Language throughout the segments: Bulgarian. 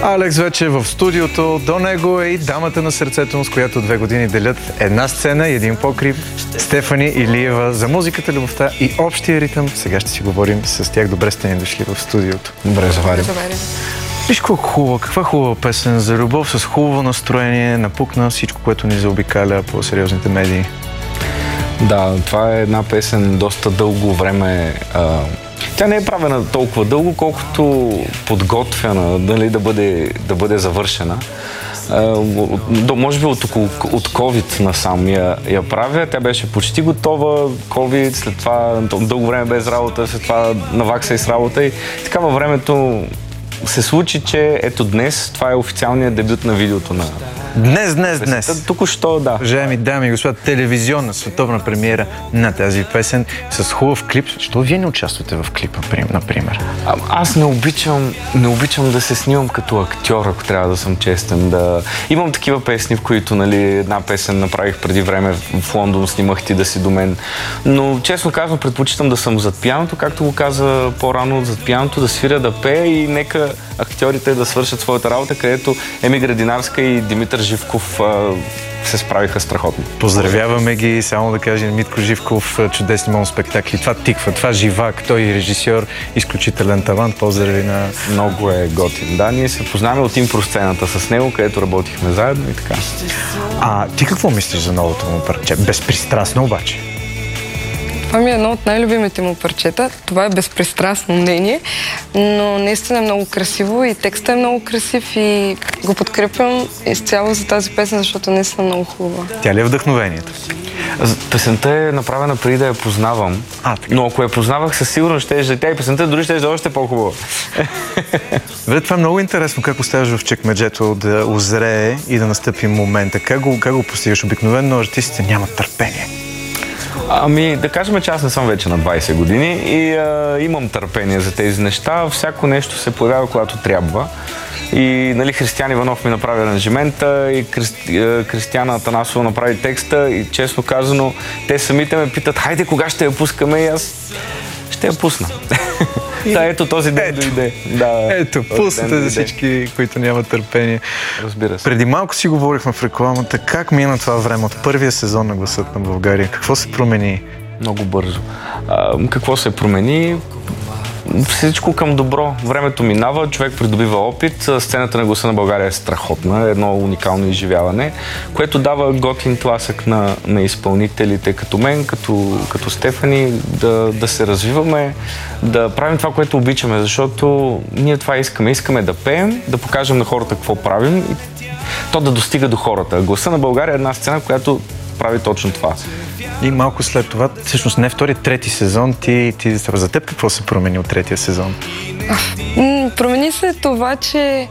Алекс вече е в студиото, до него е и дамата на сърцето му, с която 2 години делят една сцена и един покрив. Стефани Илиева за музиката, любовта и общия ритъм. Сега ще си говорим с тях. Добре сте ни дошли в студиото. Добре заварим. Виж каква хубава песен за любов, с хубаво настроение, напукна всичко, което ни заобикаля по сериозните медии. Да, това е една песен доста дълго време. Тя не е правена толкова дълго, колкото подготвена, нали, да бъде завършена. Може би от COVID насам я правя. Тя беше почти готова. COVID, след това дълго време без работа, след това навакса и с работа. И така във времето се случи, че ето днес това е официалният дебют на видеото на... Днес. Току-що, да. Уважаеми дами и господа, телевизионна световна премиера на тази песен с хубав клип. Защо вие не участвате в клипа, например? Аз не обичам да се снимам като актьор, ако трябва да съм честен. Имам такива песни, в които, нали, една песен направих преди време в Лондон, снимах Ти да си до мен. Но честно казвам, предпочитам да съм зад пианото, както го каза по-рано, зад пианото, да свиря, да пея и нека актьорите да свършат своята работа, където Еми Градинарска и Димитър Живков се справиха страхотно. Поздравяваме ги, само да кажем, Митко Живков, чудесни моноспектакли. Това тиква, това живак, той е режисьор, изключителен талант. Поздрави на... Много е готин. Да, ние се познаваме от импросцената с него, където работихме заедно и така. Ти какво мислиш за новото му парче? Безпристрастно обаче. Това ми е едно от най-любимите му парчета. Това е безпристрастно мнение, но наистина е много красиво и текстът е много красив и го подкрепям изцяло за тази песен, защото наистина е много хубава. Тя ли е вдъхновението? Песента е направена преди да я познавам, но ако я познавах, със сигурност ще е тя и песента дори ще е още по-хубава. Това е много интересно, как оставяш в чекмеджето да озрее и да настъпи момента. Как го постигаш? Обикновено артистите нямат търпение. Да кажем, че аз не съм вече на 20 години и имам търпение за тези неща. Всяко нещо се появява, когато трябва. И, нали, Християн Иванов ми направи аранжимента и Кристияна Атанасова направи текста и, честно казано, те самите ме питат: хайде, кога ще я пускаме? И аз ще я пусна. Да, ето този ден дойде. Ето, пуснете за всички, които нямат търпение. Разбира се. Преди малко си говорихме в рекламата. Как мина това време от първия сезон на Гласът на България? Какво се промени? Много бързо. Какво се промени? Всичко към добро. Времето минава, човек придобива опит. Сцената на Гласа на България е страхотна, едно уникално изживяване, което дава готин тласък на изпълнителите като мен, като Стефани, да се развиваме, да правим това, което обичаме, защото ние това искаме. Искаме да пеем, да покажем на хората какво правим и то да достига до хората. Гласа на България е една сцена, която прави точно това. И малко след това, всъщност не втори, трети сезон, за теб какво се промени от третия сезон? Промени се това, че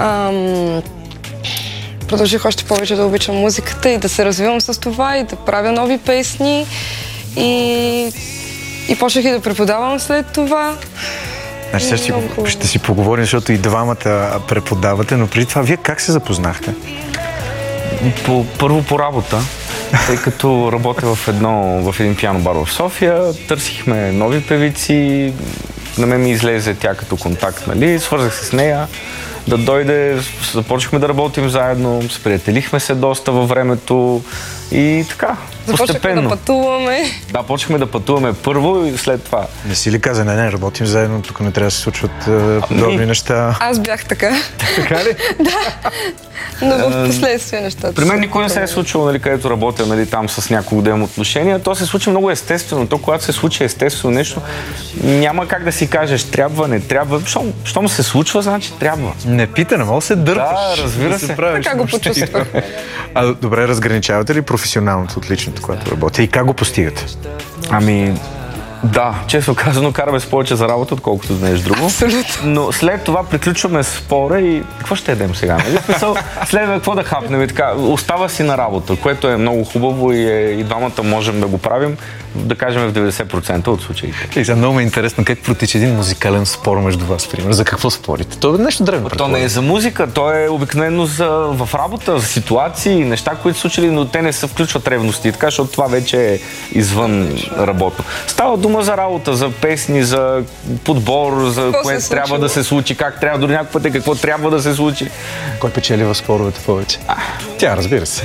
продължих още повече да обичам музиката и да се развивам с това и да правя нови песни и почнах и да преподавам след това. Значи ще си поговорим, защото и двамата преподавате, но преди това вие как се запознахте? Първо по работа. Тъй като работя в един пиано бар в София, търсихме нови певици, на мен ми излезе тя като контакт, нали, свързах се с нея, да дойде, започнахме да работим заедно, сприятелихме се доста във времето и така, постепенно. Започнахме да пътуваме. Да, почнахме да пътуваме първо и след това. Не си ли каза, не, работим заедно, тук не трябва да се случват подобни неща? Аз бях така. Така ли? Да, но в последствие нещата. При мен никой не се е случило, нали, където работя, нали, там с някого да имам отношения. То се случи много естествено. То, когато се случи естествено нещо, няма как да си кажеш трябва, не трябва. Щом се случва, значи трябва. Не пита, не мога да се дърпаш. Да, разбира се. Така го почувствах. Добре, разграничавате ли професионалното от личното, което работя? И как го постигате? Да, честно казано, караме с повече за работа, отколкото да нещо друго. Абсолютно. Но след това приключваме спора и какво ще ядем сега? Нали? Следва какво да хапнем и така. Остава си на работа, което е много хубаво и двамата можем да го правим. да кажем в 90% от случаите. И за много ме е интересно как протича един музикален спор между вас, примерно. За какво спорите? То е нещо древно. То не е за музика, то е обикновено в работа, за ситуации, неща, които са случили, но те не се включват ревности, така, защото това вече е извън работно. Става дума за работа, за песни, за подбор, за което трябва да се случи, как трябва, дори някакъв път какво трябва да се случи. Кой печели в споровете повече? Тя, разбира се.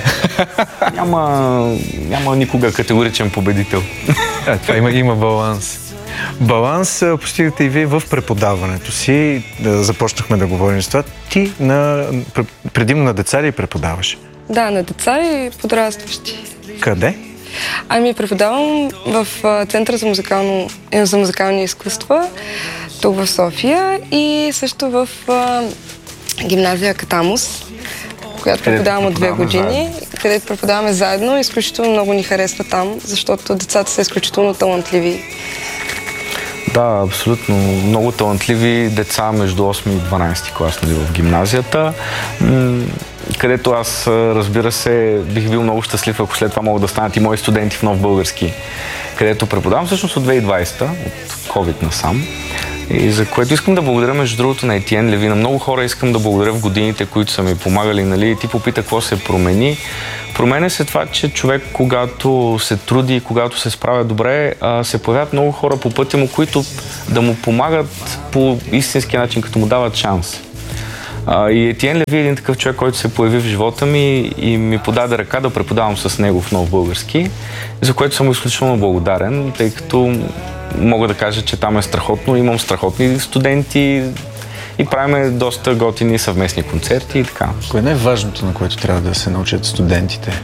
Няма никога категоричен победител. Това има баланс. Баланс постигате и вие в преподаването си. Започнахме да говорим за това. Ти предимно на деца ли преподаваш? Да, на деца и подрастващи. Къде? Преподавам в Центъра за музикални изкуства, тук в София, и също в гимназия Катамус, която преподавам от 2 години, където преподаваме заедно. Изключително много ни харесва там, защото децата са изключително талантливи. Да, абсолютно. Много талантливи деца между 8 и 12 клас в гимназията, където аз, разбира се, бих бил много щастлив, ако след това могат да станат и мои студенти в Нов български, където преподавам всъщност от 2020, от COVID насам. И за което искам да благодаря, между другото, на Етиен Леви. На много хора искам да благодаря в годините, които са ми помагали. Нали? И ти попита какво се промени. Променя се това, че човек, когато се труди и когато се справя добре, се появяват много хора по пътя му, които да му помагат по истински начин, като му дават шанс. И Етиен Леви е един такъв човек, който се появи в живота ми и ми подаде ръка да преподавам с него в Нов български, за което съм изключително благодарен, тъй като мога да кажа, че там е страхотно. Имам страхотни студенти и правим доста готини съвместни концерти и така. Кое е най-важното, на което трябва да се научат студентите?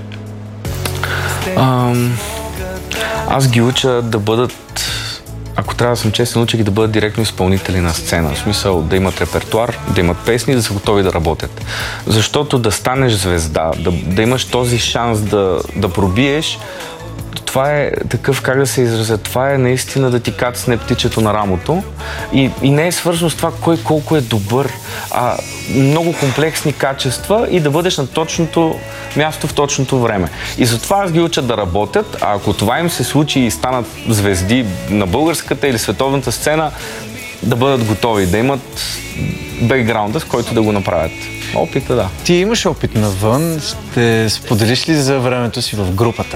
Аз ги уча да бъдат, ако трябва да съм честен, уча ги да бъдат директно изпълнители на сцена. В смисъл да имат репертуар, да имат песни, да са готови да работят. Защото да станеш звезда, да имаш този шанс да пробиеш, това е такъв, как да се изразя, това е наистина да ти кацне птичето на рамото и не е свързано с това кой колко е добър, а много комплексни качества и да бъдеш на точното място в точното време. И затова аз ги уча да работят, а ако това им се случи и станат звезди на българската или световната сцена, да бъдат готови, да имат бекграунда, с който да го направят. Опита, да. Ти имаш опит навън, ще споделиш ли за времето си в групата?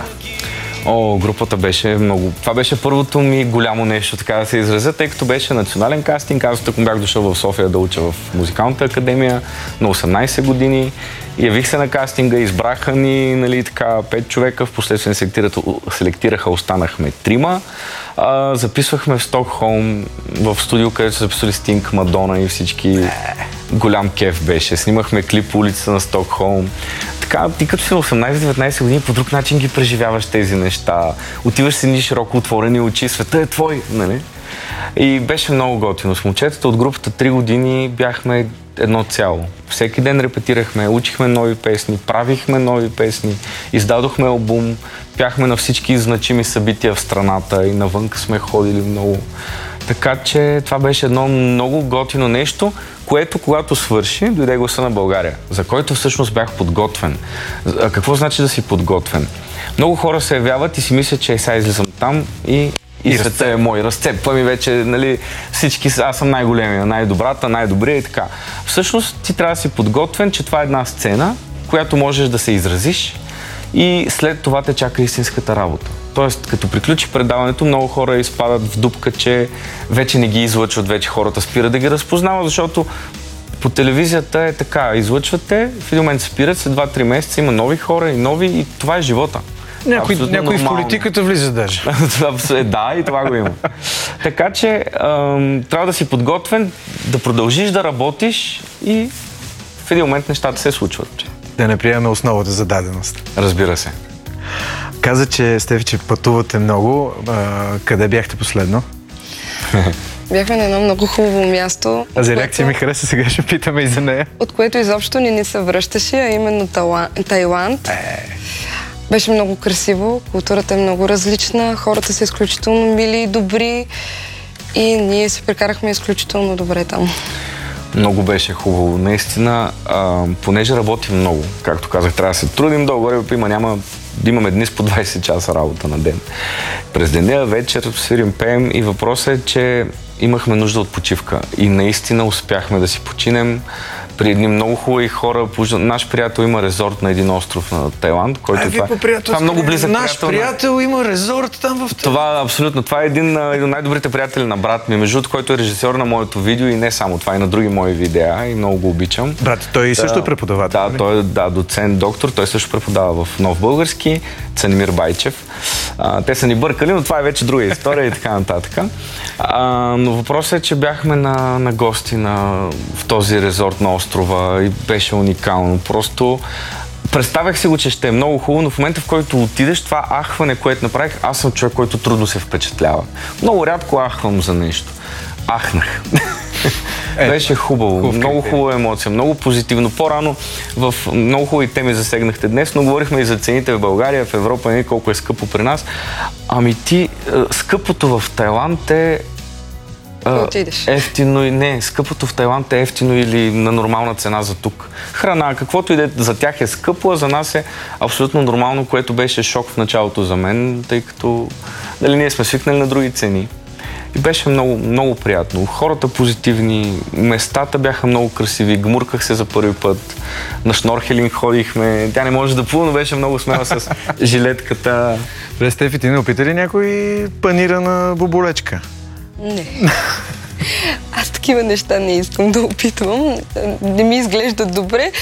Групата беше много... Това беше първото ми голямо нещо, така да се изразя, тъй като беше национален кастинг. Аз ако бях дошъл в София да уча в музикалната академия на 18 години. Явих се на кастинга, избраха ни, нали, така, 5 човека, впоследствие селектираха, останахме 3. Записвахме в Стокхолм, в студио, където са записали Стинг, Мадона и всички. Голям кеф беше. Снимахме клип по улицата на Стокхолм. Така, ти като си на 18-19 години, по друг начин ги преживяваш тези неща. Отиваш си ни широко отворени очи, света е твой, нали? И беше много готино. С момчетата от групата 3 години бяхме едно цяло. Всеки ден репетирахме, учихме нови песни, правихме нови песни, издадохме албум, бяхме на всички значими събития в страната и навънка сме ходили много. Така че това беше едно много готино нещо, което когато свърши, дойде Гласа на България, за който всъщност бях подготвен. Какво значи да си подготвен? Много хора се явяват и си мислят, че сега излизам там и света е мой. Разцепва ми вече, нали, всички, аз съм най-големия, най-добрата, най-добрия и така. Всъщност ти трябва да си подготвен, че това е една сцена, която можеш да се изразиш и след това те чака истинската работа. Тоест, като приключи предаването, много хора изпадат в дупка, че вече не ги излъчват, вече хората спират да ги разпознават, защото по телевизията е така, излъчвате, в един момент спират, след 2-3 месеца има нови хора и нови и това е живота. Някой в политиката влиза даже. Да, и това го има. Така че трябва да си подготвен, да продължиш да работиш и в един момент нещата се случват. Да не приемаме основата за даденост. Разбира се. Каза, че Стефи, че пътувате много. Къде бяхте последно? Бяхме на едно много хубаво място. За реакция ми хареса, сега ще питаме и за нея. От което изобщо не се връщаше, а именно Тайланд. Беше много красиво, културата е много различна, хората са изключително мили и добри и ние се прекарахме изключително добре там. Много беше хубаво. Наистина, понеже работим много, както казах, трябва да се трудим долу-горе, има няма имаме дни с по 20 часа работа на ден. През деня, вечер свирим, пеем и въпросът е, че имахме нужда от почивка и наистина успяхме да си починем при едни много хубави хора. Наш приятел има резорт на един остров на Тайланд, който това е много близък наш приятел има резорт там в това абсолютно. Това е един от най-добрите приятели на брат ми, между който е режисьор на моето видео и не само това, и на други мои видеа и много го обичам. Брат, той също е преподавател. Да, той е доцент, доктор, той също преподава в Нов български, Цанимир Байчев. Те са ни бъркали, но това е вече друга история и така нататък. Но въпросът е, че бяхме на гости в този резорт на острова и беше уникално. Просто представях си го, че ще е много хубаво, но в момента, в който отидеш, това ахване, което направих, аз съм човек, който трудно се впечатлява. Много рядко ахвам за нещо. Ахнах. Беше хубаво. Много хубава емоция, много позитивно. По-рано в много хубави теми засегнахте днес, но говорихме и за цените в България, в Европа, не колко е скъпо при нас. Ами скъпото в Тайланд е ефтино и не. Скъпото в Тайланд е ефтино или на нормална цена за тук. Храна, каквото и да за тях е скъпо, а за нас е абсолютно нормално, което беше шок в началото за мен, тъй като ние сме свикнали на други цени. И беше много, много приятно. Хората позитивни, местата бяха много красиви, гмурках се за първи път, на шнорхелинг ходихме, тя не може да плува, но беше много смела с жилетката. Стефи, ти не опита ли някой панирана боболечка? Не. Аз такива неща не искам да опитвам. Не ми изглеждат добре.